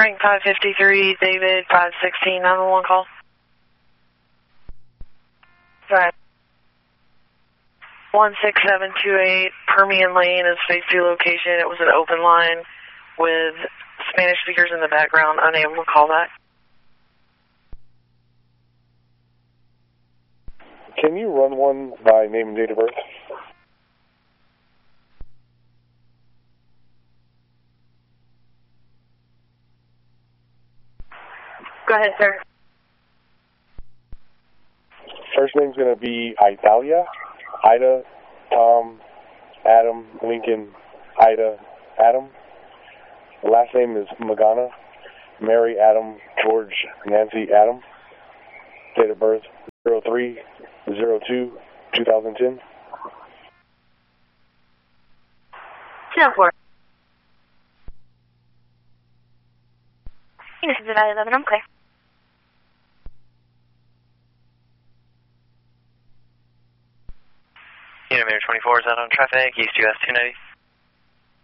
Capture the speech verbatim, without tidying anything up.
Frank five fifty-three, David five sixteen, nine one one call. Right. one six seven two eight, Permian Lane is phase two location. It was an open line with Spanish speakers in the background, unable to call back. Can you run one by name and date of birth? Go ahead, sir. First name's going to be Idalia, Ida, Tom, Adam, Lincoln, Ida, Adam. The last name is Magana, Mary, Adam, George, Nancy, Adam. Date of birth, zero three zero two two thousand ten. ten four. This is about eleven, I'm clear. Unit Mayor twenty-four is out on traffic, East U S two ninety.